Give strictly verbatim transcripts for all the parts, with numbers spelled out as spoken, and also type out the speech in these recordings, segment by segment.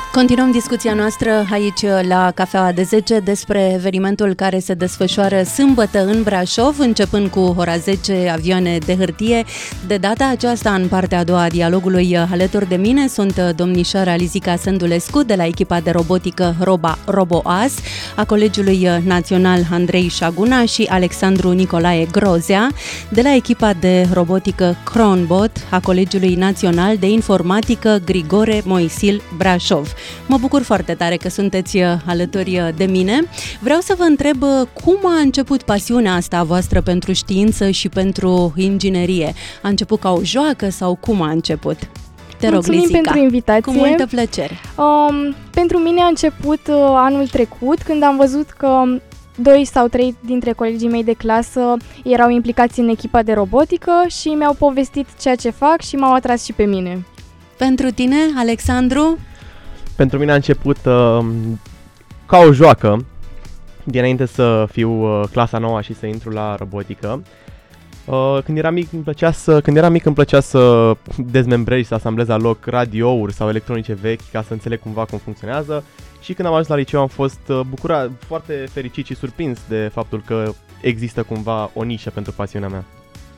Continuăm discuția noastră aici la Cafeaua de zece despre evenimentul care se desfășoară sâmbătă în Brașov, începând cu ora zece, avioane de hârtie. De data aceasta, în partea a doua a dialogului, alături de mine sunt domnișoara Lizica Sândulescu de la echipa de robotică Roba RoboAS, a Colegiului Național Andrei Șaguna și Alexandru Nicolae Grozea de la echipa de robotică Cronbot a Colegiului Național de Informatică Grigore Moisil Brașov. Mă bucur foarte tare că sunteți alături de mine. Vreau să vă întreb cum a început pasiunea asta a voastră pentru știință și pentru inginerie. A început ca o joacă sau cum a început? Te rog, Mulțumim Lizica. pentru invitație. Cu multă plăcere. Um, pentru mine a început uh, anul trecut, când am văzut că doi sau trei dintre colegii mei de clasă erau implicați în echipa de robotică și mi-au povestit ceea ce fac și m-au atras și pe mine. Pentru tine, Alexandru? Pentru mine a început uh, ca o joacă, dinainte să fiu uh, clasa nouă și să intru la robotică. Uh, când eram mic îmi plăcea să, când eram mic îmi plăcea să dezmembrez și să asamblez la loc radiouri sau electronice vechi ca să înțeleg cumva cum funcționează. Și când am ajuns la liceu am fost uh, bucurat, foarte fericit și surprins de faptul că există cumva o nișă pentru pasiunea mea.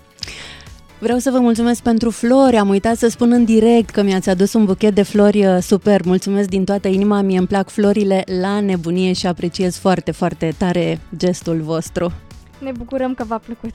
Vreau să vă mulțumesc pentru flori, am uitat să spun în direct că mi-ați adus un buchet de flori super, mulțumesc din toată inima, mie îmi plac florile la nebunie și apreciez foarte, foarte tare gestul vostru. Ne bucurăm că v-a plăcut.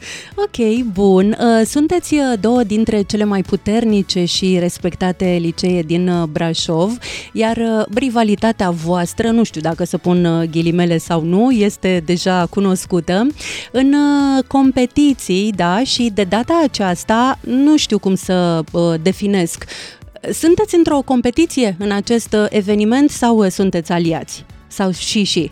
Ok, bun. Sunteți două dintre cele mai puternice și respectate licee din Brașov, iar rivalitatea voastră, nu știu dacă să pun ghilimele sau nu, este deja cunoscută în competiții, da, și de data aceasta nu știu cum să definesc. Sunteți într-o competiție în acest eveniment sau sunteți aliați? Sau și și?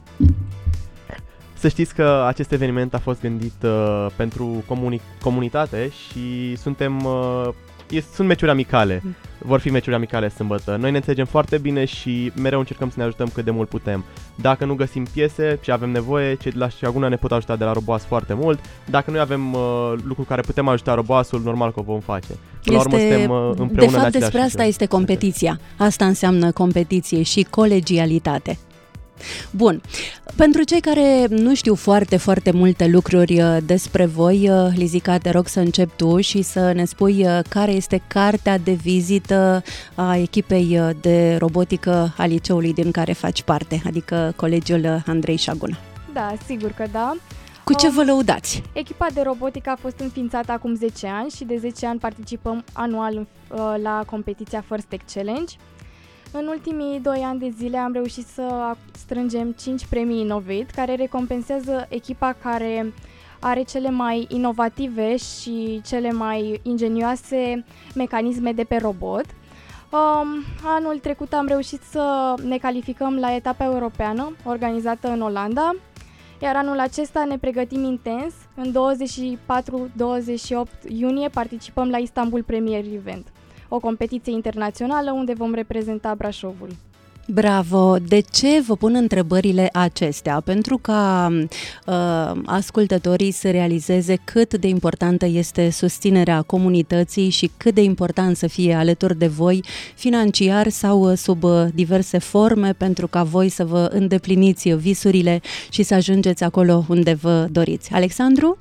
Să știți că acest eveniment a fost gândit uh, pentru comuni- comunitate și suntem, uh, e, sunt meciuri amicale. Vor fi meciuri amicale sâmbătă. Noi ne înțelegem foarte bine și mereu încercăm să ne ajutăm cât de mult putem. Dacă nu găsim piese și avem nevoie, cei de la Șaguna ne pot ajuta de la RoboAS foarte mult. Dacă noi avem uh, lucruri care putem ajuta RoboAS-ul, normal că o vom face. Este, la urmă suntem uh, împreună. de fapt, în despre asta este competiția. Asta înseamnă competiție și colegialitate. Bun. Pentru cei care nu știu foarte, foarte multe lucruri despre voi, Lizica, te rog să începi tu și să ne spui care este cartea de vizită a echipei de robotică a liceului din care faci parte, adică Colegiul Andrei Șaguna. Da, sigur că da. Cu ce vă lăudați? Echipa de robotică a fost înființată acum zece ani și de zece ani participăm anual la competiția First Tech Challenge. În ultimii doi ani de zile am reușit să strângem cinci premii Innovate, care recompensează echipa care are cele mai inovative și cele mai ingenioase mecanisme de pe robot. Um, anul trecut am reușit să ne calificăm la etapa europeană, organizată în Olanda, iar anul acesta ne pregătim intens. În douăzeci și patru douăzeci și opt iunie participăm la Istanbul Premier Event, o competiție internațională unde vom reprezenta Brașovul. Bravo! De ce vă pun întrebările acestea? Pentru ca uh, ascultătorii să realizeze cât de importantă este susținerea comunității și cât de important să fie alături de voi financiar sau sub diverse forme pentru ca voi să vă îndepliniți visurile și să ajungeți acolo unde vă doriți. Alexandru?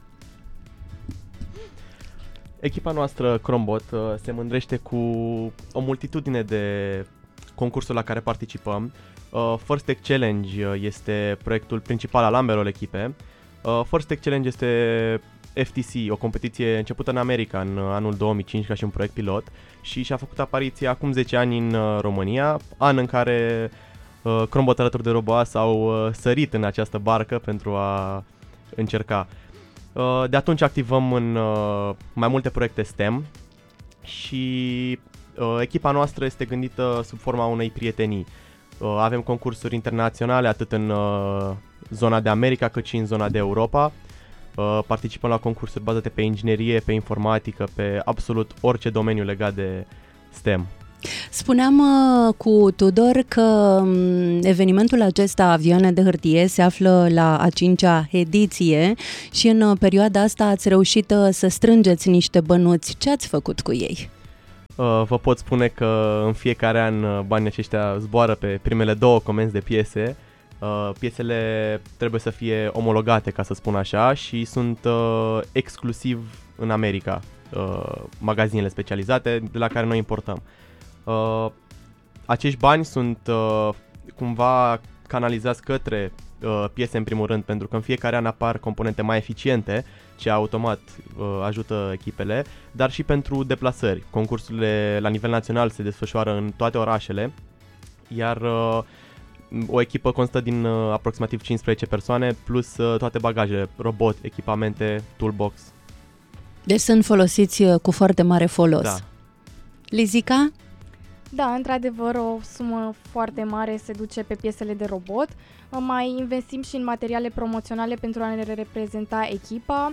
Echipa noastră Cronbot uh, se mândrește cu o multitudine de concursuri la care participăm. Uh, First Tech Challenge este proiectul principal al ambelor echipe. Uh, First Tech Challenge este F T C, o competiție începută în America în anul două mii cinci ca și un proiect pilot și și-a făcut apariție acum zece ani în uh, România, an în care uh, Cronbot alături de RoboAS au uh, sărit în această barcă pentru a încerca. De atunci activăm în mai multe proiecte STEM și echipa noastră este gândită sub forma unei prietenii. Avem concursuri internaționale atât în zona de America cât și în zona de Europa. Participăm la concursuri bazate pe inginerie, pe informatică, pe absolut orice domeniu legat de STEM. Spuneam uh, cu Tudor că um, evenimentul acesta, Avioane de hârtie, se află la a cincea ediție și în uh, perioada asta ați reușit uh, să strângeți niște bănuți. Ce ați făcut cu ei? Uh, vă pot spune că în fiecare an banii aceștia zboară pe primele două comenzi de piese. Uh, piesele trebuie să fie omologate, ca să spun așa, și sunt uh, exclusiv în America, uh, magazinele specializate de la care noi importăm. Uh, acești bani sunt uh, cumva canalizați către uh, piese în primul rând, pentru că în fiecare an apar componente mai eficiente, ce automat uh, ajută echipele, dar și pentru deplasări. Concursurile la nivel național se desfășoară în toate orașele, iar uh, o echipă constă din uh, aproximativ cincisprezece persoane, plus uh, toate bagajele, robot, echipamente, toolbox. Deci sunt folosiți uh, cu foarte mare folos. Da. Lizica? Da, într-adevăr, o sumă foarte mare se duce pe piesele de robot. Mai investim și în materiale promoționale pentru a ne reprezenta echipa,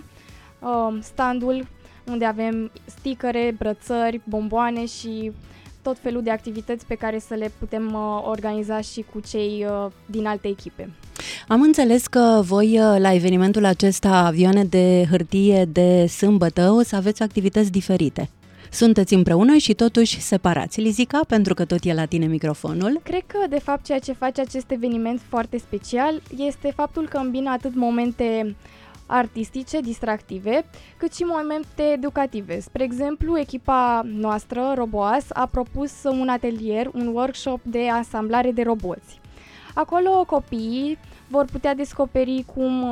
standul unde avem stickere, brățări, bomboane și tot felul de activități pe care să le putem organiza și cu cei din alte echipe. Am înțeles că voi la evenimentul acesta Avioane de hârtie de sâmbătă o să aveți activități diferite. Sunteți împreună și totuși separați. Lizica, pentru că tot e la tine microfonul. Cred că, de fapt, ceea ce face acest eveniment foarte special este faptul că îmbină atât momente artistice, distractive, cât și momente educative. Spre exemplu, echipa noastră, RoboAS, a propus un atelier, un workshop de asamblare de roboți. Acolo copiii vor putea descoperi cum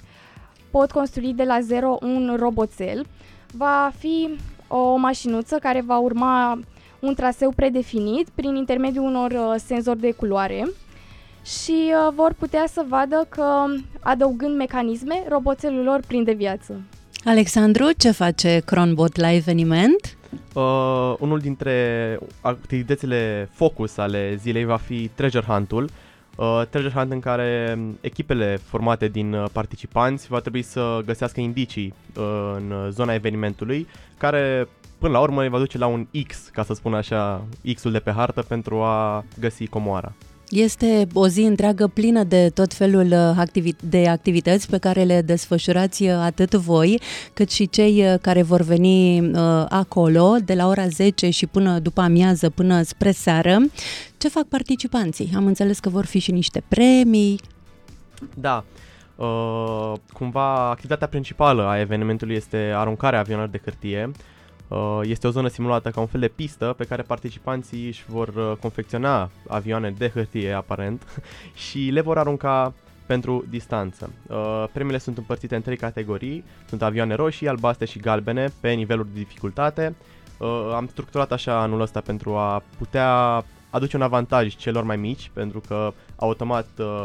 pot construi de la zero un roboțel. Va fi o mașinuță care va urma un traseu predefinit prin intermediul unor uh, senzori de culoare și uh, vor putea să vadă că, adăugând mecanisme, roboțelul lor prinde viață. Alexandru, ce face Cronbot la eveniment? Uh, unul dintre activitățile focus ale zilei va fi Treasure Hunt-ul. Uh, Treasure Hunt în care echipele formate din uh, participanți va trebui să găsească indicii uh, în zona evenimentului, care până la urmă îi va duce la un X, ca să spun așa, X-ul de pe hartă pentru a găsi comoara. Este o zi întreagă plină de tot felul de activități pe care le desfășurați atât voi, cât și cei care vor veni uh, acolo de la ora zece și până după amiază, până spre seară. Ce fac participanții? Am înțeles că vor fi și niște premii. Da. Uh, cumva activitatea principală a evenimentului este aruncarea avionelor de hârtie. Este o zonă simulată ca un fel de pistă pe care participanții își vor confecționa avioane de hârtie, aparent, și le vor arunca pentru distanță. Premiile sunt împărțite în trei categorii, sunt avioane roșii, albastre și galbene pe niveluri de dificultate. Am structurat așa anul ăsta pentru a putea aduce un avantaj celor mai mici, pentru că automat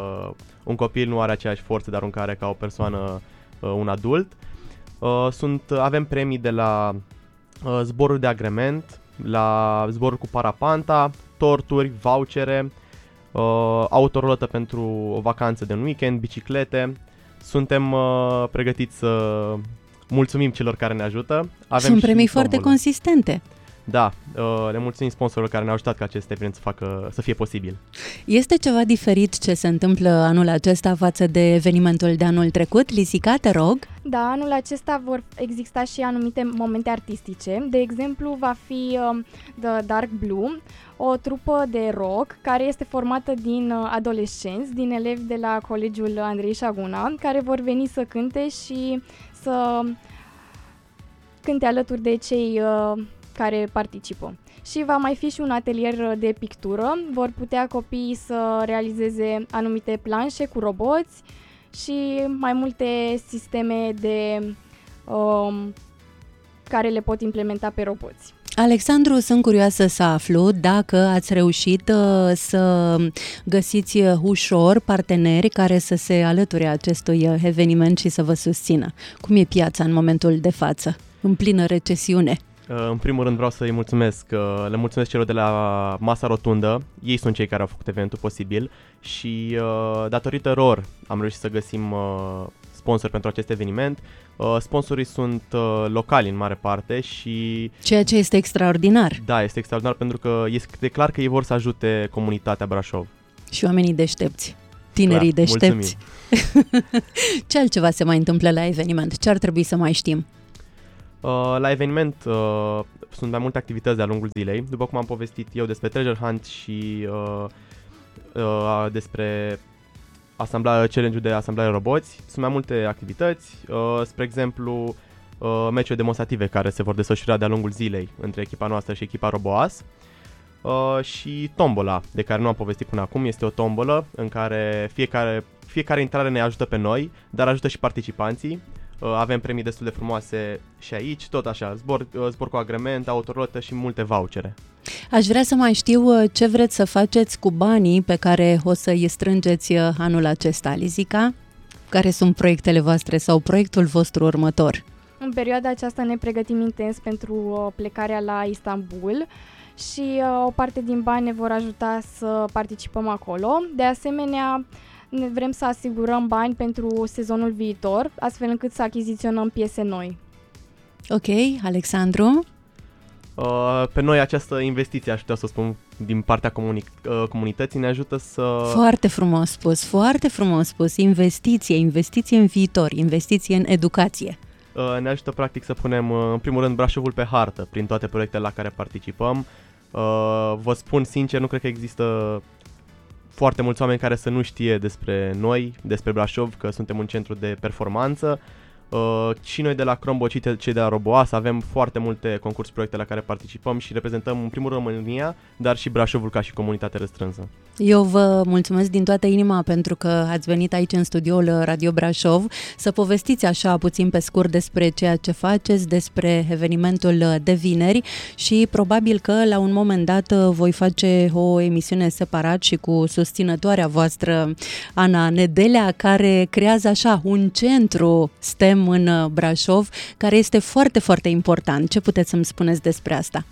un copil nu are aceeași forță de aruncare ca o persoană, un adult. Sunt, avem premii de la zboruri de agrement, la zboruri cu parapanta, torturi, vouchere, uh, autorulotă pentru o vacanță de un weekend, biciclete. Suntem uh, pregătiți să mulțumim celor care ne ajută. Avem Sunt premii tombolă. foarte consistente. Da, uh, le mulțumim sponsorilor care ne-au ajutat ca acest eveniment să, facă, să fie posibil. Este ceva diferit ce se întâmplă anul acesta față de evenimentul de anul trecut? Lisica, te rog. Da, anul acesta vor exista și anumite momente artistice. De exemplu, va fi uh, The Dark Blue, o trupă de rock care este formată din uh, adolescenți, din elevi de la Colegiul Andrei Șaguna, care vor veni să cânte și să cânte alături de cei uh, care participă. Și va mai fi și un atelier de pictură, vor putea copiii să realizeze anumite planșe cu roboți și mai multe sisteme de um, care le pot implementa pe roboți. Alexandru, sunt curioasă să aflu dacă ați reușit uh, să găsiți ușor parteneri care să se alăture acestui eveniment și să vă susțină. Cum e piața în momentul de față, în plină recesiune? În primul rând vreau să-i mulțumesc, le mulțumesc celor de la Masa Rotundă, ei sunt cei care au făcut eventul posibil și datorită lor am reușit să găsim sponsori pentru acest eveniment. Sponsorii sunt locali în mare parte și... Ceea ce este extraordinar. Da, este extraordinar pentru că este clar că ei vor să ajute comunitatea Brașov. Și oamenii deștepți, tinerii clar, deștepți. Ce altceva se mai întâmplă la eveniment? Ce ar trebui să mai știm? Uh, la eveniment uh, sunt mai multe activități de-a lungul zilei, după cum am povestit eu despre Treasure Hunt și uh, uh, despre asambla, challenge-ul de asamblare roboți. Sunt mai multe activități, uh, spre exemplu uh, meciuri demonstrative care se vor desfășura de-a lungul zilei între echipa noastră și echipa RoboAs. Uh, și tombola, de care nu am povestit până acum, este o tombolă în care fiecare, fiecare intrare ne ajută pe noi, dar ajută și participanții. Uh, avem premii destul de frumoase și aici, tot așa, zbor, uh, zbor cu agrement, autorotă și multe vouchere. Aș vrea să mai știu ce vreți să faceți cu banii pe care o să îi strângeți anul acesta, Lizica? Care sunt proiectele voastre sau proiectul vostru următor? În perioada aceasta ne pregătim intens pentru plecarea la Istanbul și o parte din bani ne vor ajuta să participăm acolo. De asemenea, ne vrem să asigurăm bani pentru sezonul viitor, astfel încât să achiziționăm piese noi. Ok, Alexandru? Uh, pe noi această investiție, aș putea să spun, din partea comuni- uh, comunității ne ajută să... Foarte frumos spus, foarte frumos spus. Investiție, investiție în viitor, investiție în educație. Uh, ne ajută practic să punem, uh, în primul rând, Brașovul pe hartă prin toate proiectele la care participăm. Uh, vă spun sincer, nu cred că există foarte mulți oameni care să nu știe despre noi, despre Brașov, că suntem un centru de performanță. Uh, și noi de la Chromebot și cei de la RoboAs avem foarte multe concurs proiecte la care participăm și reprezentăm în primul rând România, dar și Brașovul ca și comunitate restrânsă. Eu vă mulțumesc din toată inima pentru că ați venit aici în studioul Radio Brașov să povestiți așa puțin pe scurt despre ceea ce faceți, despre evenimentul de vineri și probabil că la un moment dat voi face o emisiune separat și cu susținătoarea voastră, Ana Nedelea, care creează așa un centru STEM în Brașov, care este foarte, foarte important. Ce puteți să-mi spuneți despre asta?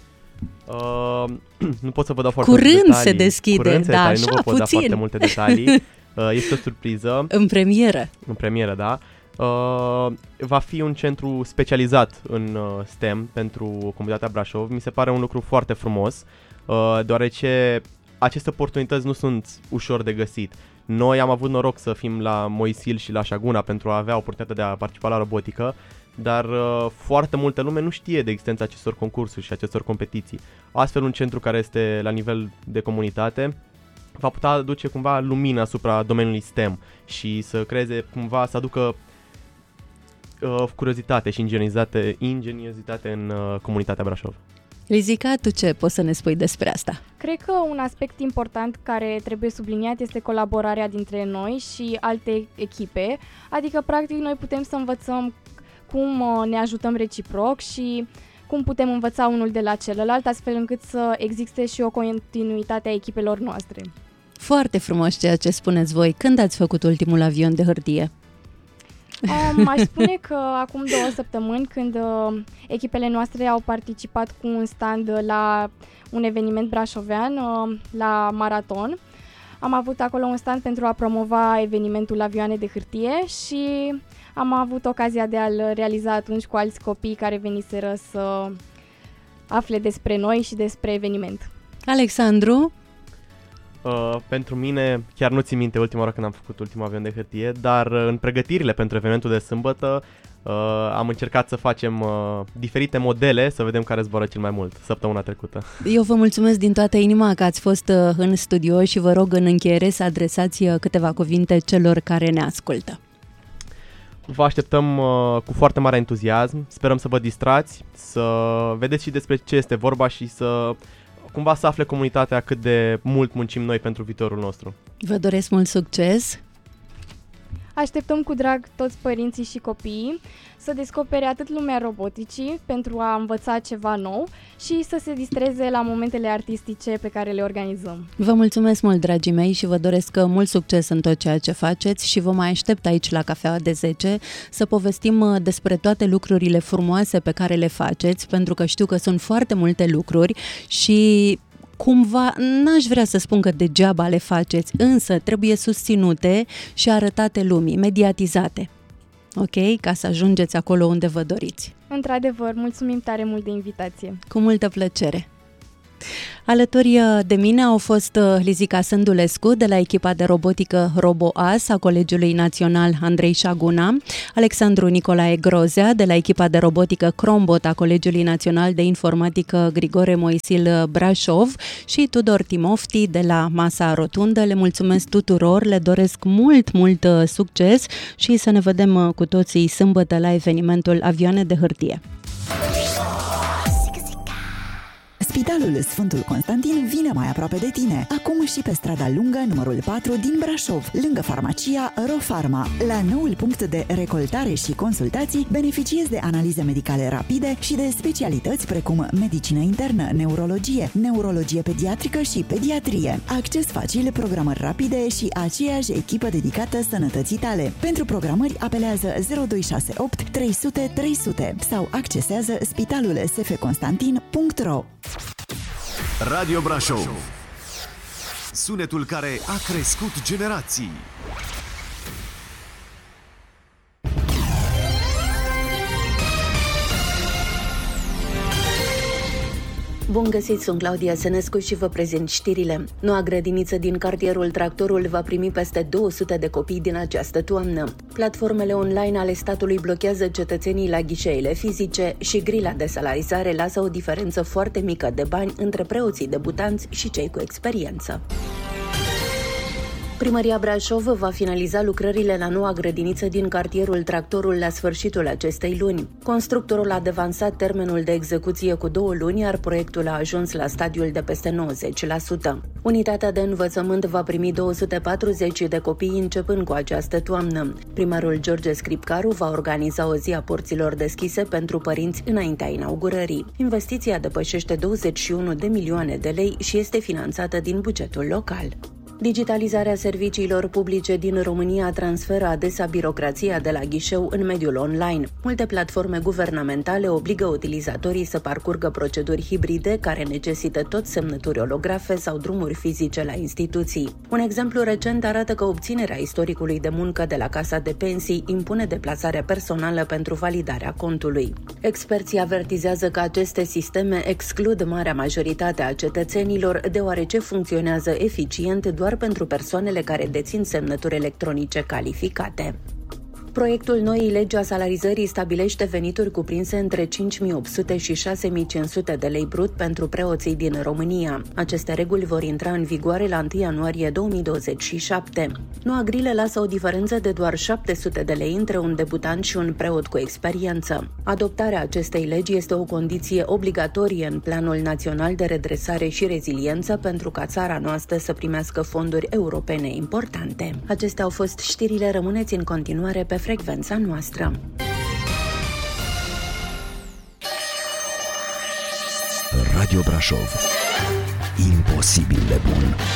Uh, nu pot să vă dau foarte Curând multe detalii. se deschide, Curând se da, detalii, așa, nu vă pot puțin. da foarte multe detalii. Uh, este o surpriză. În premieră. În premieră, da. Uh, va fi un centru specializat în uh, STEM pentru comunitatea Brașov. Mi se pare un lucru foarte frumos, uh, deoarece aceste oportunități nu sunt ușor de găsit. Noi am avut noroc să fim la Moisil și la Șaguna pentru a avea oportunitatea de a participa la robotică, dar uh, foarte multă lume nu știe de existența acestor concursuri și acestor competiții. Astfel, un centru care este la nivel de comunitate va putea aduce cumva lumină asupra domeniului STEM și să creeze cumva, să aducă uh, curiozitate și ingeniozitate, ingeniozitate în uh, comunitatea Brașov. Lizica, tu ce poți să ne spui despre asta? Cred că un aspect important care trebuie subliniat este colaborarea dintre noi și alte echipe, adică practic noi putem să învățăm cum ne ajutăm reciproc și cum putem învăța unul de la celălalt, astfel încât să existe și o continuitate a echipelor noastre. Foarte frumos ceea ce spuneți voi. Când ați făcut ultimul avion de hârtie? Um, aș spune că acum două săptămâni, când uh, echipele noastre au participat cu un stand la un eveniment brașovean, uh, la Maraton, am avut acolo un stand pentru a promova evenimentul avioane de hârtie și am avut ocazia de a-l realiza atunci cu alți copii care veniseră să afle despre noi și despre eveniment. Alexandru? Uh, pentru mine, chiar nu țin minte ultima oară când am făcut ultimul avion de hârtie, dar uh, în pregătirile pentru evenimentul de sâmbătă uh, am încercat să facem uh, diferite modele, să vedem care zboară cel mai mult săptămâna trecută. Eu vă mulțumesc din toată inima că ați fost uh, în studio și vă rog în încheiere să adresați uh, câteva cuvinte celor care ne ascultă. Vă așteptăm uh, cu foarte mare entuziasm, sperăm să vă distrați, să vedeți și despre ce este vorba și să cumva să afle comunitatea cât de mult muncim noi pentru viitorul nostru. Vă doresc mult succes! Așteptăm cu drag toți părinții și copiii să descopere atât lumea roboticii pentru a învăța ceva nou și să se distreze la momentele artistice pe care le organizăm. Vă mulțumesc mult, dragii mei, și vă doresc mult succes în tot ceea ce faceți și vă mai aștept aici la Cafeaua de zece să povestim despre toate lucrurile frumoase pe care le faceți, pentru că știu că sunt foarte multe lucruri și cumva, n-aș vrea să spun că degeaba le faceți, însă trebuie susținute și arătate lumii, mediatizate. Ok? Ca să ajungeți acolo unde vă doriți. Într-adevăr, mulțumim tare mult de invitație. Cu multă plăcere. Alături de mine au fost Lizica Sândulescu de la echipa de robotică RoboAS a Colegiului Național Andrei Șaguna, Alexandru Nicolae Grozea de la echipa de robotică Crombot a Colegiului Național de Informatică Grigore Moisil Brașov și Tudor Timofti de la Masa Rotundă. Le mulțumesc tuturor, le doresc mult, mult succes și să ne vedem cu toții sâmbătă la evenimentul Avioane de hârtie. Spitalul Sfântul Constantin vine mai aproape de tine, acum și pe strada lungă numărul patru din Brașov, lângă farmacia RoPharma. La noul punct de recoltare și consultații beneficiezi de analize medicale rapide și de specialități precum medicină internă, neurologie, neurologie pediatrică și pediatrie. Acces facil, programări rapide și aceeași echipă dedicată sănătății tale. Pentru programări apelează zero doi șase opt trei sute trei sute sau accesează spitalul s f constantin punct r o. Radio Brașov, sunetul care a crescut generații. Bun găsit, sunt Claudia Sănescu și vă prezint știrile. Noua grădiniță din cartierul Tractorul va primi peste două sute de copii din această toamnă. Platformele online ale statului blochează cetățenii la ghișeele fizice și grila de salarizare lasă o diferență foarte mică de bani între preoții debutanți și cei cu experiență. Primăria Brașov va finaliza lucrările la noua grădiniță din cartierul Tractorul la sfârșitul acestei luni. Constructorul a devansat termenul de execuție cu două luni, iar proiectul a ajuns la stadiul de peste nouăzeci la sută. Unitatea de învățământ va primi două sute patruzeci de copii începând cu această toamnă. Primarul George Scripcaru va organiza o zi a porților deschise pentru părinți înaintea inaugurării. Investiția depășește douăzeci și unu de milioane de lei și este finanțată din bugetul local. Digitalizarea serviciilor publice din România transferă adesea birocrația de la ghișeu în mediul online. Multe platforme guvernamentale obligă utilizatorii să parcurgă proceduri hibride care necesită tot semnături olografe sau drumuri fizice la instituții. Un exemplu recent arată că obținerea istoricului de muncă de la Casa de Pensii impune deplasarea personală pentru validarea contului. Experții avertizează că aceste sisteme exclud marea majoritate a cetățenilor, deoarece funcționează eficient doar pentru persoanele care dețin semnături electronice calificate. Proiectul noii legi a salarizării stabilește venituri cuprinse între cinci mii opt sute și șase mii cinci sute de lei brut pentru preoții din România. Aceste reguli vor intra în vigoare la întâi ianuarie două mii douăzeci și șapte. Noua grilă lasă o diferență de doar șapte sute de lei între un debutant și un preot cu experiență. Adoptarea acestei legi este o condiție obligatorie în Planul Național de Redresare și Reziliență pentru ca țara noastră să primească fonduri europene importante. Acestea au fost știrile, rămâneți în continuare pe frecvența noastră. Radio Brașov. Imposibil de bun.